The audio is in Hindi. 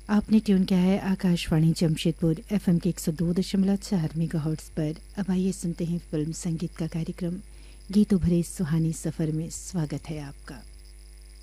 आपने ट्यून किया है आकाशवाणी जमशेदपुर एफएम के 102.4 मेगाहर्ट्ज पर। अब आइए सुनते हैं फिल्म संगीत का कार्यक्रम गीतों भरे सुहानी सफ़र में। स्वागत है आपका।